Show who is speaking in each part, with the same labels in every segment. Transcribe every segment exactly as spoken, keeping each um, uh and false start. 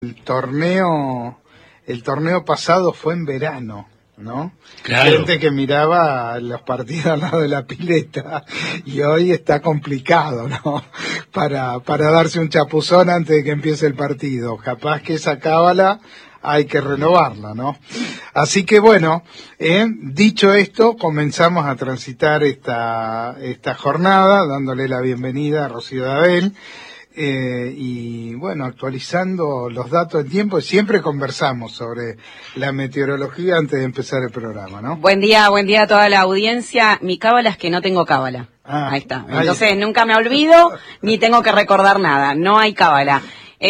Speaker 1: El torneo, el torneo pasado fue en verano, ¿no?
Speaker 2: Claro.
Speaker 1: Gente que miraba los partidos al lado de la pileta, y hoy está complicado, ¿no? Para, para darse un chapuzón antes de que empiece el partido. Capaz que esa cábala hay que renovarla, ¿no? Así que bueno, eh, dicho esto, comenzamos a transitar esta, esta jornada, dándole la bienvenida a Rocío Dabel. Eh, y bueno, actualizando los datos en tiempo, siempre conversamos sobre la meteorología antes de empezar el programa, ¿no?
Speaker 3: Buen día, buen día a toda la audiencia. Mi cábala es que no tengo cábala.
Speaker 1: Ah,
Speaker 3: ahí está.
Speaker 1: ahí.
Speaker 3: Entonces nunca me olvido ni tengo que recordar nada. No hay cábala.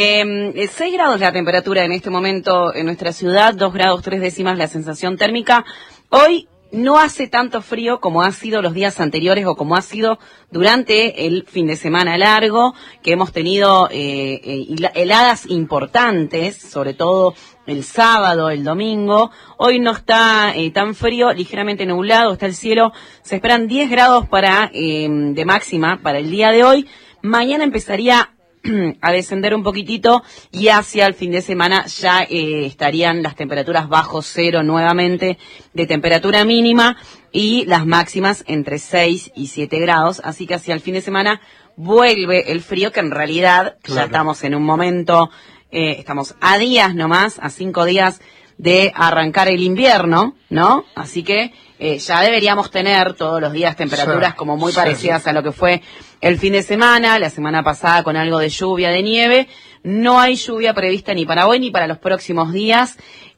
Speaker 3: Eh, seis grados la temperatura en este momento en nuestra ciudad, dos grados tres décimas la sensación térmica. Hoy no hace tanto frío como ha sido los días anteriores o como ha sido durante el fin de semana largo, que hemos tenido eh, eh, heladas importantes, sobre todo el sábado, el domingo. Hoy no está eh, tan frío, ligeramente nublado, está el cielo. Se esperan diez grados para eh, de máxima para el día de hoy. Mañana empezaría a descender un poquitito y hacia el fin de semana ya eh, estarían las temperaturas bajo cero nuevamente de temperatura mínima y las máximas entre seis y siete grados, así que hacia el fin de semana vuelve el frío, que en realidad claro, ya estamos en un momento, eh, estamos a días nomás, a cinco días de arrancar el invierno, ¿no? Así que eh, ya deberíamos tener todos los días temperaturas sí, como muy sí, parecidas a lo que fue el fin de semana, la semana pasada con algo de lluvia, de nieve. No hay lluvia prevista ni para hoy ni para los próximos días,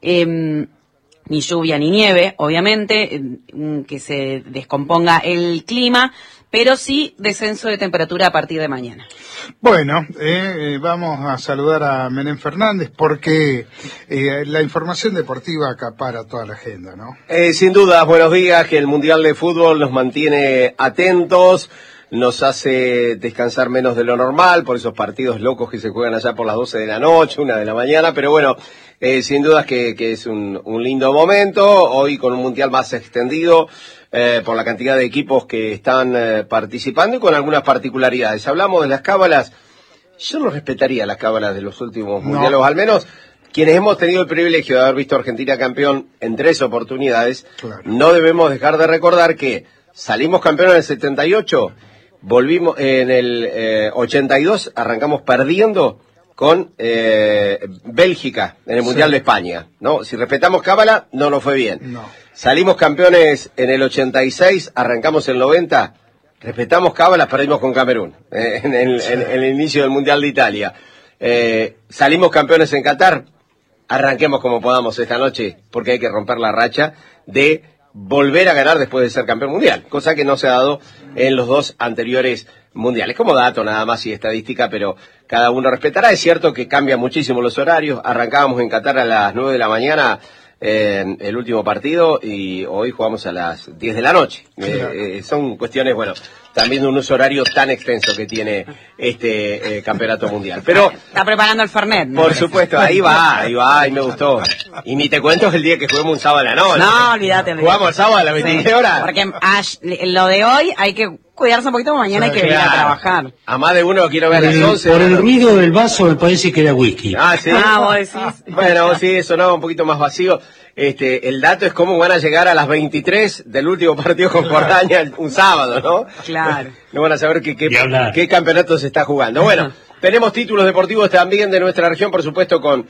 Speaker 3: eh, ni lluvia ni nieve, obviamente, eh, que se descomponga el clima, pero sí descenso de temperatura a partir de mañana.
Speaker 1: Bueno, eh, vamos a saludar a Menem Fernández porque eh, la información deportiva acapara toda la agenda, ¿no?
Speaker 2: Eh, sin duda, buenos días, que el Mundial de Fútbol nos mantiene atentos, nos hace descansar menos de lo normal por esos partidos locos que se juegan allá por las doce de la noche, una de la mañana, pero bueno, eh, sin duda que, que es un, un lindo momento, hoy con un Mundial más extendido, Eh, por la cantidad de equipos que están eh, participando y con algunas particularidades. Hablamos de las cábalas, yo no respetaría las cábalas de los últimos no. mundiales, al menos quienes hemos tenido el privilegio de haber visto a Argentina campeón en tres oportunidades, claro. No debemos dejar de recordar que salimos campeones en el setenta y ocho, volvimos en el eh, ochenta y dos, arrancamos perdiendo con eh, Bélgica en el Mundial sí. de España, ¿no? Si respetamos cábala, no nos fue bien.
Speaker 1: No.
Speaker 2: Salimos campeones en el ochenta y seis, arrancamos el noventa, respetamos cábalas, perdimos con Camerún, eh, en, el, sí. en, en el inicio del Mundial de Italia. Eh, salimos campeones en Qatar, arranquemos como podamos esta noche, porque hay que romper la racha de volver a ganar después de ser campeón mundial, cosa que no se ha dado en los dos anteriores mundiales. Como dato nada más y estadística, pero cada uno respetará. Es cierto que cambian muchísimo los horarios, arrancábamos en Qatar a las nueve de la mañana, Eh, el último partido, y hoy jugamos a las diez de la noche. Eh, eh, son cuestiones, bueno, también de un uso horario tan extenso que tiene este eh, campeonato mundial. Pero
Speaker 3: está preparando el Fernet, ¿no?
Speaker 2: Por supuesto, ahí va, ahí va, ahí me gustó. Y ni te cuento el día que juguemos un sábado a la noche.
Speaker 3: No, olvídate. olvídate.
Speaker 2: Jugamos el sábado a las veintitrés
Speaker 3: sí,
Speaker 2: horas.
Speaker 3: Porque ah, lo de hoy hay que cuidarse un poquito, mañana hay que venir a trabajar.
Speaker 2: A más de uno quiero ver a las once.
Speaker 4: Por el ruido del vaso me parece que era whisky.
Speaker 2: Ah, sí.
Speaker 3: Ah, vos decís.
Speaker 2: Bueno, sí, sonaba un poquito más vacío. Este, el dato es cómo van a llegar a las veintitrés del último partido con Jordania un sábado, ¿no?
Speaker 3: Claro.
Speaker 2: No van a saber qué, qué, qué campeonato se está jugando. Bueno, tenemos títulos deportivos también de nuestra región, por supuesto, con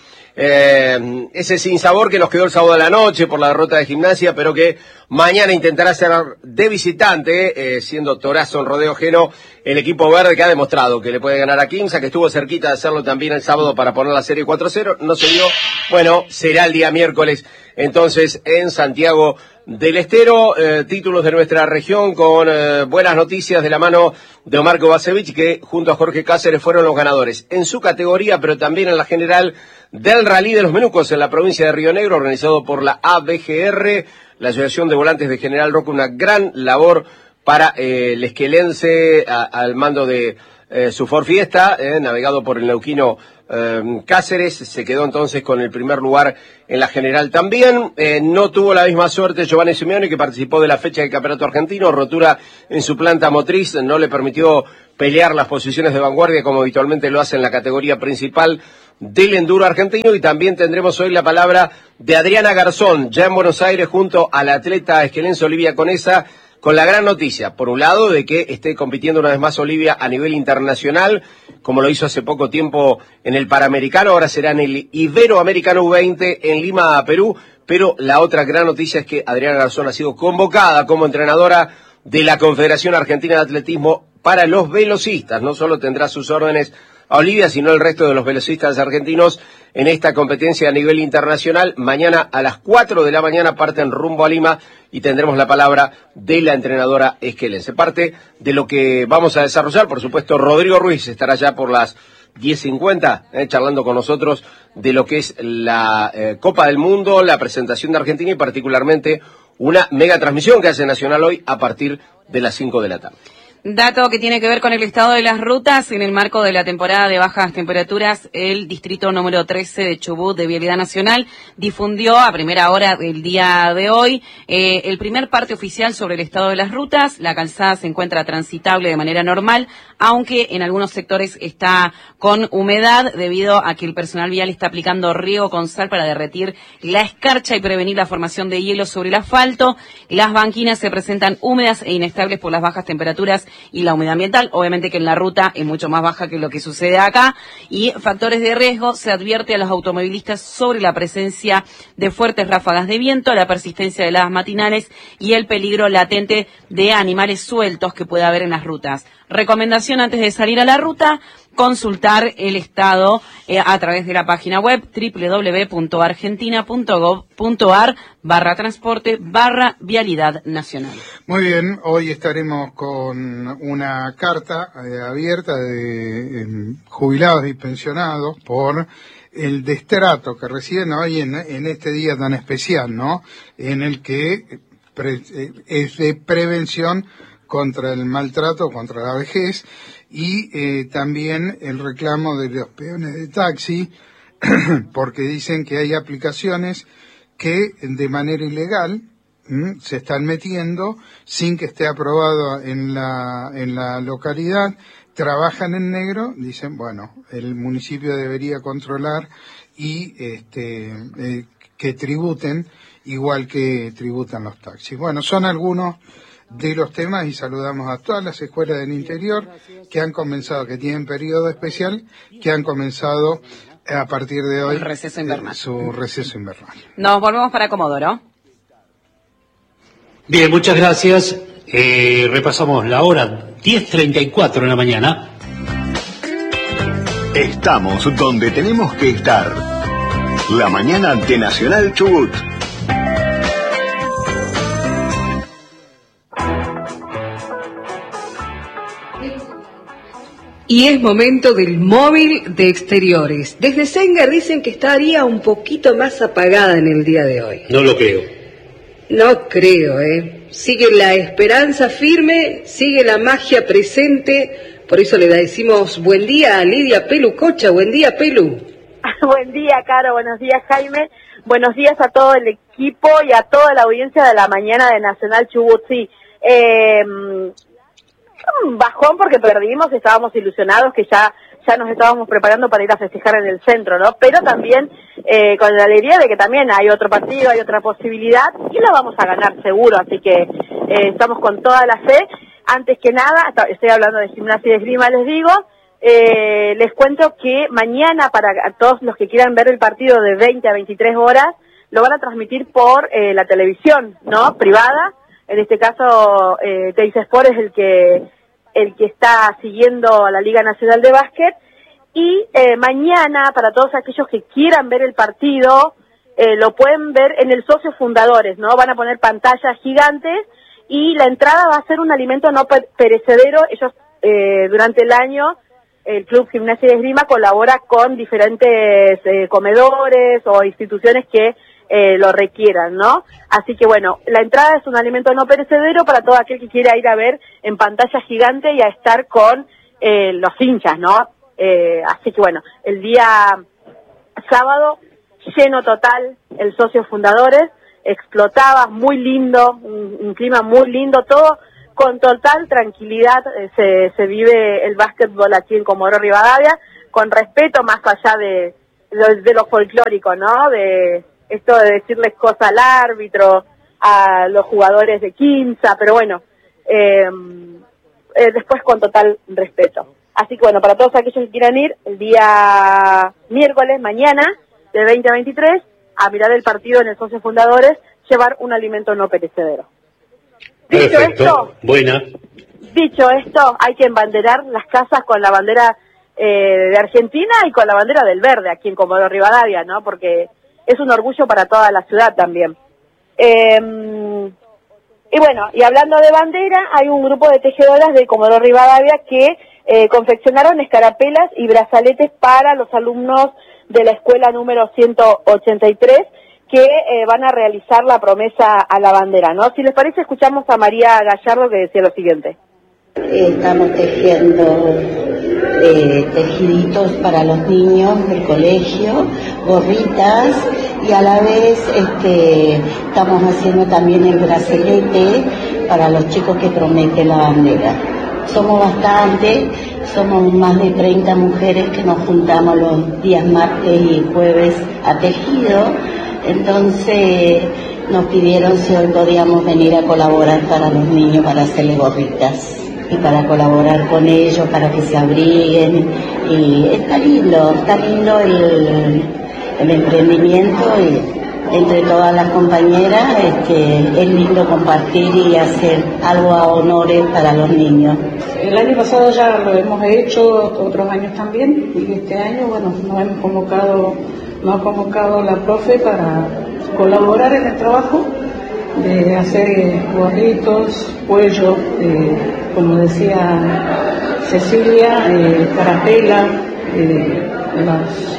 Speaker 2: eh, ese sinsabor que nos quedó el sábado de la noche por la derrota de Gimnasia, pero que mañana intentará ser de visitante, eh, siendo Torazo en Rodeo Ajeno, el equipo verde que ha demostrado que le puede ganar a Quimsa, que estuvo cerquita de hacerlo también el sábado para poner la serie cuatro cero, no se dio. Bueno, será el día miércoles, entonces, en Santiago del Estero, eh, títulos de nuestra región con eh, buenas noticias de la mano de Omar Kovacevic, que junto a Jorge Cáceres fueron los ganadores en su categoría, pero también en la general del Rally de los Menucos en la provincia de Río Negro, organizado por la A B G R, la Asociación de Volantes de General Roca, una gran labor para eh, el esquelense a, al mando de eh, su Ford Fiesta, eh, navegado por el neuquino eh, Cáceres, se quedó entonces con el primer lugar en la general también. Eh, no tuvo la misma suerte Giovanni Simeone, que participó de la fecha del campeonato argentino, rotura en su planta motriz, no le permitió pelear las posiciones de vanguardia como habitualmente lo hace en la categoría principal del enduro argentino, y también tendremos hoy la palabra de Adriana Garzón, ya en Buenos Aires, junto a la atleta esquelense Olivia Conesa, con la gran noticia, por un lado, de que esté compitiendo una vez más Olivia a nivel internacional, como lo hizo hace poco tiempo en el Panamericano, ahora será en el Iberoamericano U veinte en Lima, Perú, pero la otra gran noticia es que Adriana Garzón ha sido convocada como entrenadora de la Confederación Argentina de Atletismo para los velocistas. No solo tendrá sus órdenes a Olivia, sino el resto de los velocistas argentinos en esta competencia a nivel internacional. Mañana a las cuatro de la mañana parten rumbo a Lima y tendremos la palabra de la entrenadora esquelense. Parte de lo que vamos a desarrollar, por supuesto, Rodrigo Ruiz estará ya por las diez cincuenta, eh, charlando con nosotros de lo que es la eh, Copa del Mundo, la presentación de Argentina y particularmente una mega transmisión que hace Nacional hoy a partir de las cinco de la tarde.
Speaker 3: Dato que tiene que ver con el estado de las rutas. En el marco de la temporada de bajas temperaturas, el distrito número trece de Chubut de Vialidad Nacional difundió a primera hora del día de hoy eh, el primer parte oficial sobre el estado de las rutas. La calzada se encuentra transitable de manera normal, aunque en algunos sectores está con humedad debido a que el personal vial está aplicando riego con sal para derretir la escarcha y prevenir la formación de hielo sobre el asfalto. Las banquinas se presentan húmedas e inestables por las bajas temperaturas y la humedad ambiental, obviamente que en la ruta es mucho más baja que lo que sucede acá, y factores de riesgo: se advierte a los automovilistas sobre la presencia de fuertes ráfagas de viento, la persistencia de heladas matinales y el peligro latente de animales sueltos que puede haber en las rutas. Recomendación antes de salir a la ruta: consultar el estado eh, a través de la página web doble u doble u doble u punto argentina punto gov punto ar barra transporte barra vialidad nacional.
Speaker 1: Muy bien, hoy estaremos con una carta eh, abierta de eh, jubilados y pensionados por el destrato que reciben hoy en, en este día tan especial, ¿no? En el que pre, eh, es de prevención contra el maltrato, contra la vejez, y eh, también el reclamo de los peones de taxi, porque dicen que hay aplicaciones que de manera ilegal ¿m? se están metiendo sin que esté aprobado en la en la localidad, trabajan en negro, dicen, bueno, el municipio debería controlar y este eh, que tributen igual que tributan los taxis. Bueno, son algunos de los temas, y saludamos a todas las escuelas del interior que han comenzado, que tienen periodo especial, que han comenzado a partir de hoy
Speaker 3: receso invernal.
Speaker 1: Eh, su receso invernal.
Speaker 3: Nos volvemos para Comodoro.
Speaker 4: Bien, muchas gracias. Eh, repasamos la hora, diez treinta y cuatro de la mañana.
Speaker 5: Estamos donde tenemos que estar. La mañana de Nacional Chubut.
Speaker 6: Y es momento del móvil de exteriores. Desde Sengar dicen que estaría un poquito más apagada en el día de hoy.
Speaker 4: No lo creo.
Speaker 6: No creo, ¿eh? Sigue la esperanza firme, sigue la magia presente. Por eso le decimos buen día a Lidia Pelu Cocha. Buen día, Pelu.
Speaker 7: Buen día, Caro. Buenos días, Jaime. Buenos días a todo el equipo y a toda la audiencia de la mañana de Nacional Chubut. Sí, eh... un bajón porque perdimos, estábamos ilusionados que ya ya nos estábamos preparando para ir a festejar en el centro, ¿no? Pero también eh, con la alegría de que también hay otro partido, hay otra posibilidad y la vamos a ganar seguro, así que eh, estamos con toda la fe. Antes que nada, estoy hablando de Gimnasia y de Esgrima, les digo, eh, les cuento que mañana, para todos los que quieran ver el partido de veinte a veintitrés horas, lo van a transmitir por eh, la televisión, ¿no? Privada. En este caso, eh, Teis Sport es el que el que está siguiendo a la Liga Nacional de Básquet. Y eh, mañana, para todos aquellos que quieran ver el partido, eh, lo pueden ver en el Socios Fundadores, ¿no? Van a poner pantallas gigantes y la entrada va a ser un alimento no perecedero. Ellos, eh, durante el año, el Club Gimnasia y Esgrima colabora con diferentes eh, comedores o instituciones que Eh, lo requieran, ¿no? Así que bueno, la entrada es un alimento no perecedero para todo aquel que quiera ir a ver en pantalla gigante y a estar con eh, los hinchas, ¿no? Eh, así que bueno, el día sábado, lleno total, el Socios Fundadores, explotaba, muy lindo, un, un clima muy lindo, todo con total tranquilidad eh, se, se vive el básquetbol aquí en Comodoro Rivadavia, con respeto más allá de lo, de lo folclórico, ¿no? De esto de decirles cosas al árbitro, a los jugadores de Quimsa, pero bueno, eh, eh, después con total respeto. Así que bueno, para todos aquellos que quieran ir, el día miércoles, mañana, de veinte a veintitrés, a mirar el partido en el Socios Fundadores, llevar un alimento no perecedero. Dicho
Speaker 4: Perfecto,
Speaker 7: esto,
Speaker 4: buena.
Speaker 7: Dicho esto, hay que embanderar las casas con la bandera eh, de Argentina y con la bandera del verde aquí en Comodoro Rivadavia, ¿no? Porque es un orgullo para toda la ciudad también. Eh, y bueno, y hablando de bandera, hay un grupo de tejedoras de Comodoro Rivadavia que eh, confeccionaron escarapelas y brazaletes para los alumnos de la escuela número ciento ochenta y tres que eh, van a realizar la promesa a la bandera, ¿no? Si les parece, escuchamos a María Gallardo, que decía lo siguiente.
Speaker 8: Estamos tejiendo eh, tejiditos para los niños del colegio, gorritas, y a la vez este, estamos haciendo también el brazalete para los chicos que prometen la bandera. Somos bastante, somos más de treinta mujeres que nos juntamos los días martes y jueves a tejido, entonces nos pidieron si hoy podíamos venir a colaborar para los niños, para hacerles gorritas y para colaborar con ellos, para que se abriguen, y está lindo, está lindo el, el emprendimiento y entre todas las compañeras este, es lindo compartir y hacer algo a honores para los niños.
Speaker 9: El año pasado ya lo hemos hecho, otros años también, y este año, bueno, nos hemos convocado, nos ha convocado la profe para colaborar en el trabajo de hacer gorritos, cuellos, eh, como decía Cecilia, eh, carapela, eh, los,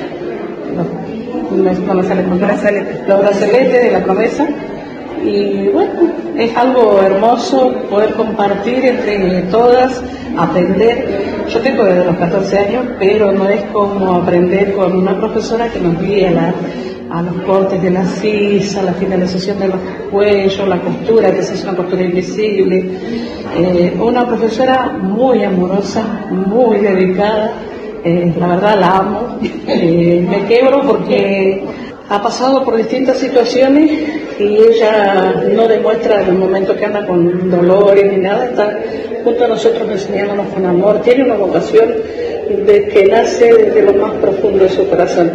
Speaker 9: los, no me sale con brazaletes, los brazaletes de la promesa. Y bueno, es algo hermoso poder compartir entre todas, aprender. Yo tengo desde los catorce años, pero no es como aprender con una profesora que nos guía la a los cortes de la sisa, la finalización de los cuellos, la costura, que es una costura invisible. Eh, una profesora muy amorosa, muy dedicada, eh, la verdad la amo. Eh, me quebro porque ha pasado por distintas situaciones y ella no demuestra en el momento que anda con dolores ni nada, está junto a nosotros enseñándonos con amor, tiene una vocación de que nace desde lo más profundo de su corazón.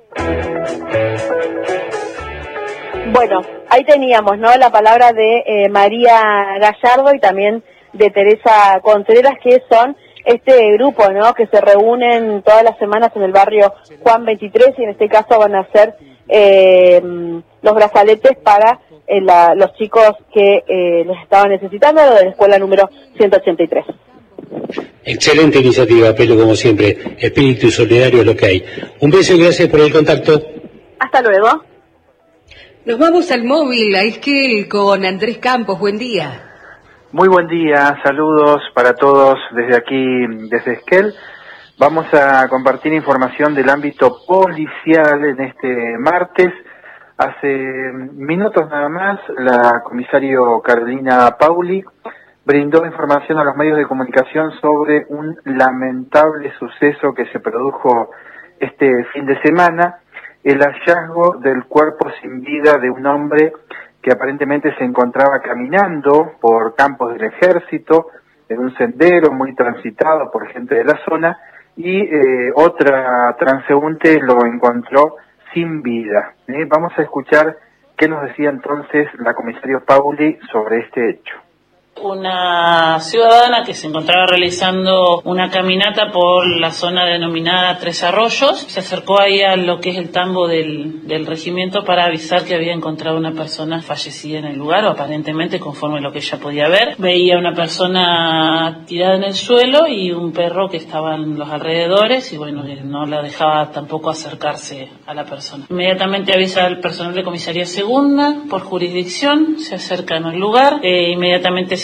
Speaker 7: Bueno, ahí teníamos, ¿no?, la palabra de eh, María Gallardo y también de Teresa Contreras, que son este grupo, ¿no?, que se reúnen todas las semanas en el barrio Juan veintitrés, y en este caso van a hacer eh, los brazaletes para eh, la, los chicos que eh, los estaban necesitando, de la escuela número ciento ochenta y tres.
Speaker 4: Excelente iniciativa, Pelo, como siempre. Espíritu solidario es lo que hay. Un beso y gracias por el contacto.
Speaker 7: Hasta luego.
Speaker 10: Nos vamos al móvil, a Esquel, con Andrés Campos. Buen día.
Speaker 11: Muy buen día, saludos para todos desde aquí, desde Esquel. Vamos a compartir información del ámbito policial en este martes. Hace minutos nada más, la comisario Carolina Pauli brindó información a los medios de comunicación sobre un lamentable suceso que se produjo este fin de semana. El hallazgo del cuerpo sin vida de un hombre que aparentemente se encontraba caminando por campos del ejército, en un sendero muy transitado por gente de la zona, y eh, otra transeúnte lo encontró sin vida. ¿eh? Vamos a escuchar qué nos decía entonces la comisaria Pauli sobre este hecho.
Speaker 12: Una ciudadana que se encontraba realizando una caminata por la zona denominada Tres Arroyos, se acercó ahí a lo que es el tambo del, del regimiento para avisar que había encontrado una persona fallecida en el lugar, o aparentemente conforme a lo que ella podía ver. Veía una persona tirada en el suelo y un perro que estaba en los alrededores, y bueno, no la dejaba tampoco acercarse a la persona. Inmediatamente avisa al personal de comisaría segunda por jurisdicción, se acercan al lugar, e inmediatamente se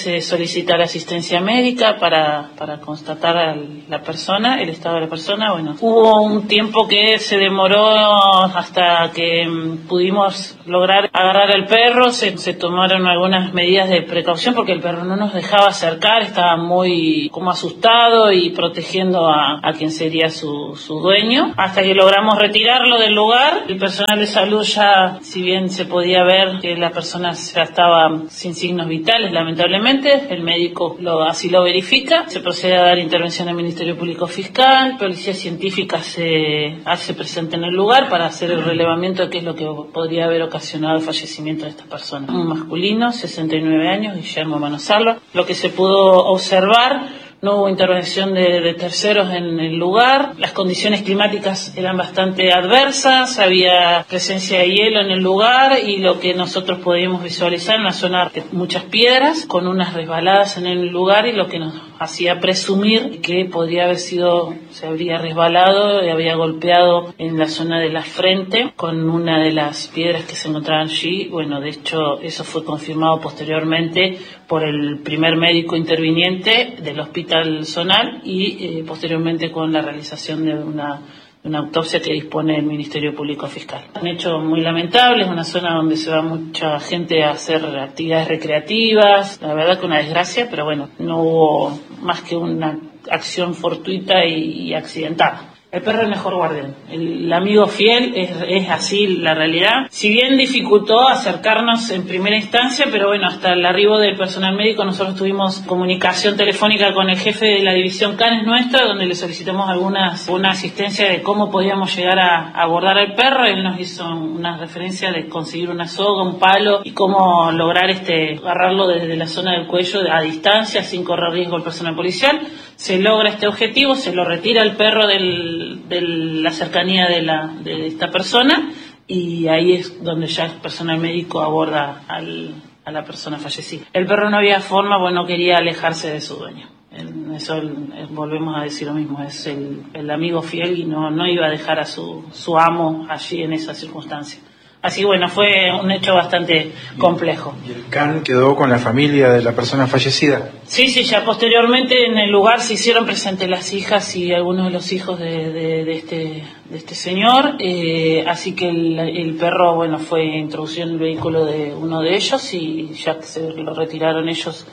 Speaker 12: se solicita la asistencia médica para, para constatar a la persona, el estado de la persona. Bueno, hubo un tiempo que se demoró hasta que pudimos lograr agarrar al perro, se, se tomaron algunas medidas de precaución porque el perro no nos dejaba acercar, estaba muy como asustado y protegiendo a, a quien sería su, su dueño, hasta que logramos retirarlo del lugar. El personal de salud ya, si bien se podía ver que la persona ya estaba sin signos vitales, lamentablemente, el médico lo, así lo verifica, se procede a dar intervención al Ministerio Público Fiscal, Policía Científica se hace presente en el lugar para hacer el relevamiento de qué es lo que podría haber ocasionado el fallecimiento de esta persona. Un masculino, sesenta y nueve años, Guillermo Manosalva. Lo que se pudo observar, no hubo intervención de, de terceros en el lugar, las condiciones climáticas eran bastante adversas, había presencia de hielo en el lugar y lo que nosotros podíamos visualizar, una zona de muchas piedras con unas resbaladas en el lugar, y lo que nos hacía presumir que podría haber sido, se habría resbalado y había golpeado en la zona de la frente con una de las piedras que se encontraban allí. Bueno, de hecho eso fue confirmado posteriormente por el primer médico interviniente del Hospital Zonal y eh, posteriormente con la realización de una, una autopsia que dispone el Ministerio Público Fiscal. Un hecho muy lamentable, es una zona donde se va mucha gente a hacer actividades recreativas, la verdad que una desgracia, pero bueno, no hubo más que una acción fortuita y, y accidentada. El perro es el mejor guardián, el amigo fiel, es, es así la realidad. Si bien dificultó acercarnos en primera instancia, pero bueno, hasta el arribo del personal médico nosotros tuvimos comunicación telefónica con el jefe de la división Canes nuestra, donde le solicitamos algunas, una asistencia de cómo podíamos llegar a, a abordar al perro. Él nos hizo una referencia de conseguir una soga, un palo y cómo lograr este agarrarlo desde la zona del cuello a distancia sin correr riesgo el personal policial. Se logra este objetivo, se lo retira el perro del, de la cercanía de, la, de esta persona y ahí es donde ya el personal médico aborda al, a la persona fallecida. El perro no había forma, bueno, quería alejarse de su dueño. En eso el, el, volvemos a decir lo mismo, es el, el amigo fiel y no, no iba a dejar a su, su amo allí en esa circunstancia. Así bueno, fue un hecho bastante complejo.
Speaker 13: ¿Y el can quedó con la familia de la persona fallecida?
Speaker 12: Sí, sí, ya posteriormente en el lugar se hicieron presentes las hijas y algunos de los hijos de, de, de, este, de este señor, eh, así que el, el perro, bueno, fue introducido en el vehículo de uno de ellos y ya se lo retiraron ellos.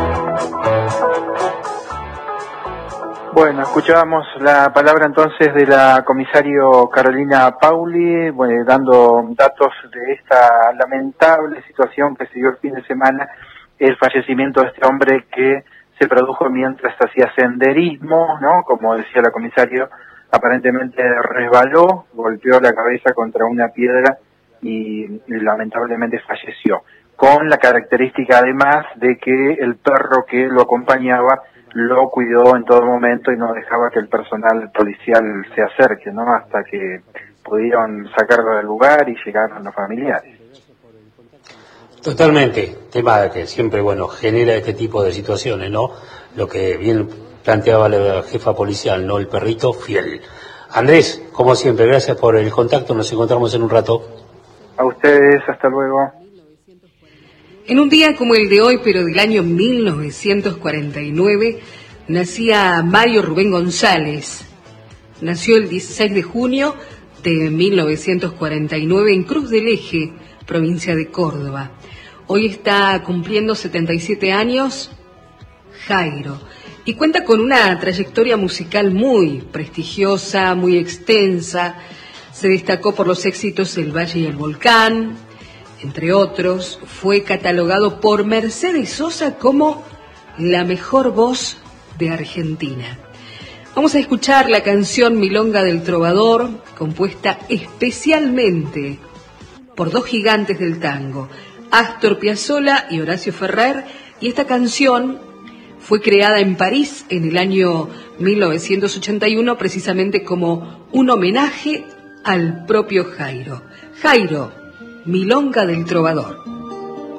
Speaker 11: Bueno, escuchábamos la palabra entonces de la comisario Carolina Pauli, bueno, dando datos de esta lamentable situación que se dio el fin de semana, el fallecimiento de este hombre que se produjo mientras hacía senderismo, ¿no? Como decía la comisario, aparentemente resbaló, golpeó la cabeza contra una piedra y, y lamentablemente falleció, con la característica además de que el perro que lo acompañaba lo cuidó en todo momento y no dejaba que el personal policial se acerque, ¿no? Hasta que pudieron sacarlo del lugar y llegaron los familiares.
Speaker 4: Totalmente, tema que siempre, bueno, genera este tipo de situaciones, ¿no? Lo que bien planteaba la jefa policial, ¿no? El perrito fiel. Andrés, como siempre, gracias por el contacto, nos encontramos en un rato.
Speaker 11: A ustedes, hasta luego.
Speaker 10: En un día como el de hoy, pero del año mil novecientos cuarenta y nueve, nacía Mario Rubén González. Nació el dieciséis de junio de mil novecientos cuarenta y nueve en Cruz del Eje, provincia de Córdoba. Hoy está cumpliendo setenta y siete años, Jairo, y cuenta con una trayectoria musical muy prestigiosa, muy extensa. Se destacó por los éxitos El Valle y el Volcán, entre otros. Fue catalogado por Mercedes Sosa como la mejor voz de Argentina. Vamos a escuchar la canción Milonga del Trovador, compuesta especialmente por dos gigantes del tango, Astor Piazzolla y Horacio Ferrer, y esta canción fue creada en París en el año mil novecientos ochenta y uno, precisamente como un homenaje al propio Jairo. Jairo, Milonga del Trovador.